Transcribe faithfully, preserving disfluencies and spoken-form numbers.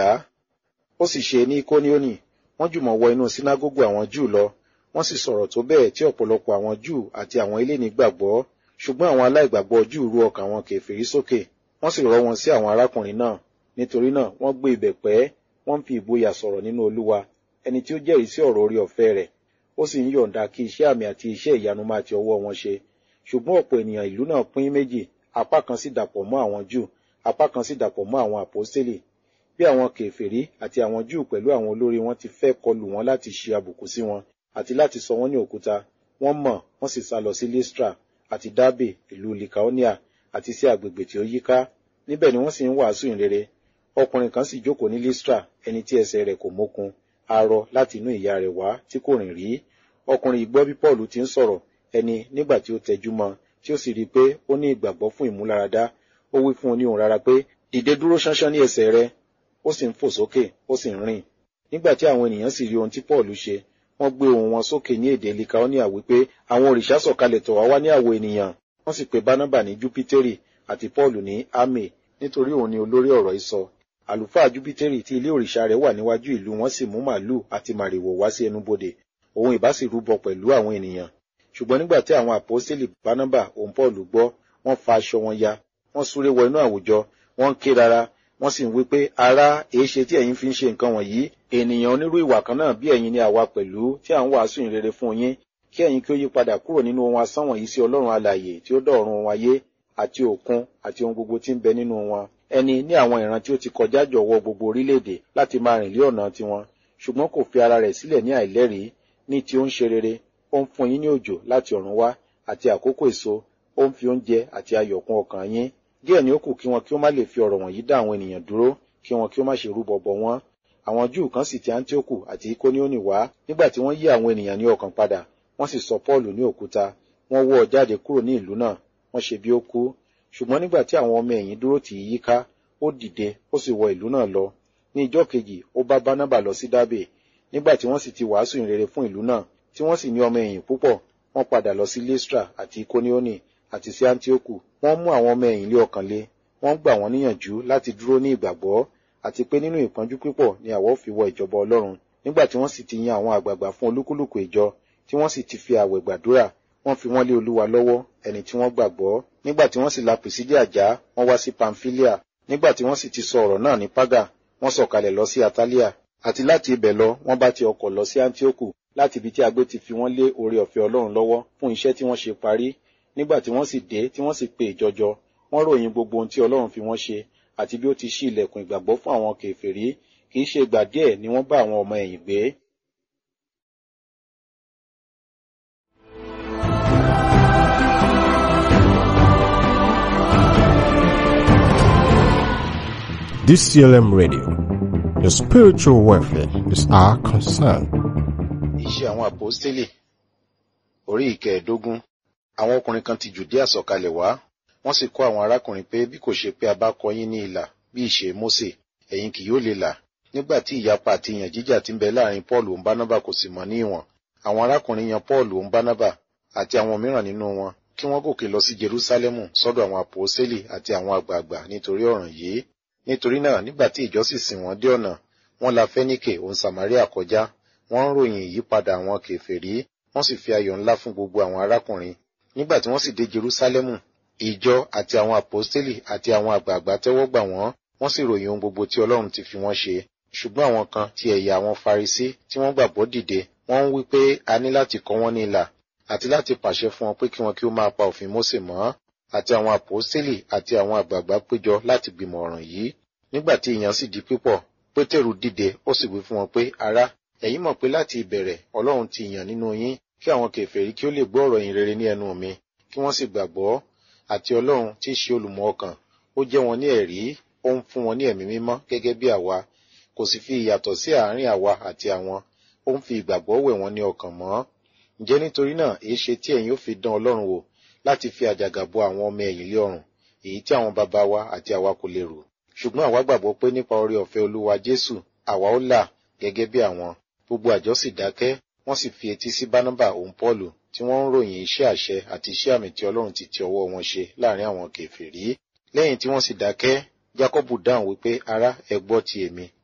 á. Ó sì ṣe ní Ikonioni, wọ́n jùmọ̀ wọ inú sínágógù àwọn Júù lọ, wọ́n sì sọ̀rọ̀ tó bẹ́ẹ̀ tí ọ̀pọ̀lọpọ̀ àwọn Júù àti àwọn eléni gbàgbọ́, ṣùgbọ́n àwọn aláìgbàgbọ́ Júù ru ọkàn àwọn kèfèrí sókè, wọ́n sì rọ́ wọn sí àwọn arákùnrin náà. Nítorí náà wọ́n gbé ibẹ̀ pẹ́, wọ́n ń fi ìgboyà sọ̀rọ̀ nínú Olúwa, ẹni tí ó jẹ́rìí sí ọ̀rọ̀ orí ọ̀fẹ́ rẹ̀, ó sì ń yọ̀ǹda kí iṣẹ́ àmì àti iṣẹ́ ìyanu máa ti ọwọ́ wọn ṣe. Ṣùgbọ́n ọ̀pọ̀ ènìyàn ìlú náà pín méjì, apá kan sì dàpọ̀ mọ́ àwọn Júù, apá kan sì dàpọ̀ mọ́ àwọn àpọ́stélì. Bí àwọn kèfèrí àti àwọn Júù pẹ̀lú àwọn olórí wọn ti fẹ́ kọlù wọn láti ṣe àbùkù sí wọn àti láti sọ wọ́n ní òkúta, wọ́n mọ̀, wọ́n sì sá lọ sí Listra àti Dábè ìlú Likaonia àti sí agbègbè tí ó yíká. Níbẹ̀ ni wọ́n sì ń wàásù ìrere. Ọkùnrin kan sì jókòó ní Listra, ẹni tí ẹsẹ̀ rẹ̀ kò mókun, arọ láti inú ìyá rẹ̀ wá tí kò rìn rí. Ọkùnrin yìí gbọ́ bí Pọ́ọ̀lù ti ń sọ̀rọ̀, ẹni nígbà tí ó tẹjú mọ́, tí ó sì rí i pé ó ní ìgbàgbọ́ fún ìmúláradá, ó wí fún un ní ohùn rárá pé, dìde dúró ṣánṣán ní ẹsẹ̀ rẹ. Ó sì ń fò sókè, ó sì ń rìn. Nígbà tí àwọn ènìyàn sì rí ohun tí Pọ́ọ̀lù ṣe, wọ́n gbé ohùn wọn sókè ní èdè Likaonia wípé àwọn òrìṣà sọ̀kalẹ̀ tọ̀ wá wá ní àwọ̀ ènìyàn. Wọ́n sì pe Bánábà ní Júpítérì àti Pọ́ọ̀lù ní Ámè, nítorí òun ni olórí ọ̀rọ̀ ìsọ. Àlùfáà Júpítérì tí ilé òrìṣà rẹ̀ wà níwájú ìlú wọn sì mú màlúù àti màrìwò wá sí ẹnubodè, òun ìbá sì rúbọ pẹ̀lú àwọn ènìyàn. Ṣùgbọ́n nígbà tí àwọn àpọ́stélì Bánábà òun Pọ́ọ̀lù gbọ́, wọ́n fa aṣọ wọn ya, wọ́n súré wọ inú àwùjọ, wọ́n ń ké rara, wọ́n sì ń wí pé, ará, èéṣe tí ẹ̀yin fi ń ṣe nǹkan wọ̀nyí? Ènìyàn onírú ìwà kan náà bí ẹ̀yin ni àwa pẹ̀lú tí à ń wàásù ìrere fún yín, kí ẹ̀yin kí ó yí padà kúrò nínú ohun asán wọ̀nyí sí Ọlọ́run alààyè tí ó dá ọ̀run wọn ayé àti òkun àti ohun gbogbo tí ń bẹ nínú wọn. Ẹni ní àwọn ìran tí ó ti kọjá jọ̀wọ́ gbogbo orílẹ̀-èdè láti máa rìn lé ọ̀nà tiwọn, ṣùgbọ́n kò fi ara rẹ̀ sílẹ̀ ní àìlẹ́rìí, ní tí ó ń ṣe rere, ó ń fún yín ní òjò láti ọ̀run wá àti àkókò èso, ó ń fi oúnjẹ àti ayọ̀ kún ọkàn yín. Díẹ̀ ni ó kù kí wọn kí ó má lè fi ọ̀rọ̀ wọ̀nyí dá àwọn ènìyàn dúró, kí wọn kí ó má ṣe rúbọ bọ wọ́n. Àwọn Júù kan sì ti Antioku àti Ikonioni wá, nígbà tí wọ́n yí àwọn ènìyàn ní ọkàn padà, wọ́n sì sọ Pọ́ọ̀lù ní òkúta, wọ́n wọ́ ọ jáde kúrò ní ìlú náà, wọ́n ṣe bí ó kú. Ṣùgbọ́n nígbà tí àwọn ọmọ ẹ̀yìn dúró tì í yíká, ó dìde, ó sì wọ ìlú náà lọ. Ní ijọ́ kejì, ó bá Bánábà lọ sí Dábè. Nígbà tí wọ́n sì ti wàásù ìrere fún ìlú náà, tí wọ́n sì ní ọmọ ẹ̀yìn púpọ̀, wọ́n padà lọ sí Listra àti Ikonioni àti sí Antioku. Wọ́n mú àwọn ọmọ ẹ̀yìn lé ọkàn le, wọ́n gbà wọ́n níyànjú láti dúró ní ìgbàgbọ́, àti pé nínú ìpọ́njú pípọ̀ ni àwa ó fi wọ ìjọba Ọlọ́run. Nígbà tí wọ́n sì ti yan àwọn àgbààgbà fún olúkúlùkù ìjọ, tí wọ́n sì ti fi àwẹ̀ gbàdúrà, wọ́n fi wọ́n lé Olúwa lọ́wọ́, ẹni tí wọ́n gbàgbọ́. Nígbà tí wọ́n sì la Pìsídíà já, wọ́n wá sí Pamfilia. Nígbà tí wọ́n sì ti sọ ọ̀rọ̀ náà ní Págà, wọ́n sọ̀kalẹ̀ lọ sí Atalia, àti láti ibẹ̀ lọ wọ́n bá ti ọkọ̀ lọ sí Antioku, láti ibi tí agbé ti fi wọ́n lé oore ọ̀fẹ́ Ọlọ́run lọ́wọ́ fún iṣẹ́ tí wọ́n ṣe parí. Nígbà tí wọ́n sì dé, tí wọ́n sì pe ìjọjọ, wọ́n ròyìn gbogbo ohun tí Ọlọ́run fi wọ́n ṣe, àti bí ó ti ṣí ilẹ̀kùn ìgbàgbọ́ fún àwọn kèfèrí, kì í ṣe ìgbà díẹ̀ ni wọ́n bá àwọn ọmọ ẹ̀yìn gbé. D C L M Radio, your spiritual welfare is our concern. Iṣẹ́ àwọn àpọ́stélì orí ìkẹẹ̀dógún. Àwọn ọkùnrin kan ti Jùdíà sọ̀kalẹ̀ wá, wọ́n sì kọ́ àwọn arákùnrin pé bí kò ṣe pé a bá kọ yín ní ilà bí ìṣe Mósè, ẹ̀yin kì yóò lè là. Nígbà tí ìyapa àti ìyàn jíjà ti ń bẹ láàrin Pọ́ọ̀lù òun Bánábà kò sì mọ ní ìwọ̀n, àwọn arákùnrin yan Pọ́ọ̀lù òun Bánábà àti àwọn mìíràn nínú wọn kí wọ́n gòkè lọ sí Jerúsálẹ́mù sọ́dọ̀ àwọn àpọ́stélì àti àwọn àgbààgbà nítorí ọ̀ràn yìí. Nítorí náà nígbà tí ìjọ sì sìn wọ́n dé ọ̀nà, wọ́n la Fẹ́níkè òun Sàmáríà kọjá, wọ́n ń ròyìn ìyípadà àwọn kèfèrí, wọ́n sì fi ayọ̀ ńlá fún gbogbo àwọn arákùnrin. Nígbà tí wọ́n sì dé Jerúsálẹ́mù, ìjọ àti àwọn àpọ́stélì àti àwọn àgbààgbà tẹ́wọ́ gbà wọ́n, wọ́n sì ròyìn ohun gbogbo tí Ọlọ́run ti fi wọ́n ṣe. Ṣùgbọ́n àwọn kan ti ẹ̀yà àwọn Farisí tí wọ́n gbàgbọ́ dìde, wọ́n ń wí pé a ní láti kọ wọ́n ní ilà àti láti pàṣẹ fún wọn pé kí wọn kí ó máa pa òfin Mósè mọ́. Àti àwọn àpọ́stélì àti àwọn àgbààgbà péjọ láti gbìmọ̀ ọ̀ràn yìí. Nígbà tí ìyàn sì di pípọ̀, Pétérù dìde, ó sì wí fún wọn pé, ará, ẹ̀yin mọ̀ pé láti ìbẹ̀rẹ̀ Ọlọ́run ti yàn nínú yín kí àwọn kèfèrí kí ó lè gbọ́ ọ̀rọ̀ ìyìn rere ní ẹnu mi, kí wọ́n sì gbàgbọ́. Àti Ọlọ́run tí í ṣe olùmọ̀ ọkàn, ó jẹ́ wọn ní ẹ̀rí, ó ń fún wọn ní ẹ̀mí mímọ́ gẹ́gẹ́ bí àwa, kò sì fi ìyàtọ̀ sí àárín àwa àti àwọn, ó ń fi ìgbàgbọ́ wẹ̀ wọ́n ní ọkàn mọ́. Ǹjẹ́ nítorí náà èé ṣe tí ẹ̀yin ó fi dán Ọlọ́run wò láti fi àjàgà bo àwọn ọmọ ẹ̀yìn lé ọrùn, èyí tí àwọn baba wa àti àwa kò lè rò? Ṣùgbọ́n àwa gbàgbọ́ pé nípa oore ọ̀fẹ́ Olúwa Jésù, àwa ó là gẹ́gẹ́ bí àwọn. Gbogbo àjọ sì dákẹ́, wọ́n sì fi etí sí Bánábà òun Pọ́ọ̀lù, tí wọ́n ń ròyìn iṣẹ́ àṣẹ àti iṣẹ́ àmì tí Ọlọ́run ti ti ọwọ́ wọn ṣe láàrin àwọn kèfèrí. Lẹ́yìn tí wọ́n sì dákẹ́, Jákọ́bù dáhùn wípé, ará, ẹ gbọ́ ti èmi,